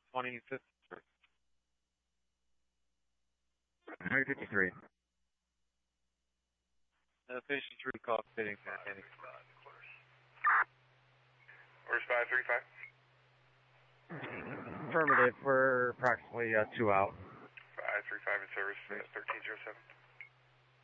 25th. 153. Patient 3 call fitting mechanic. Where's 535? Affirmative, we're approximately 2 out. 535 in service, 1307.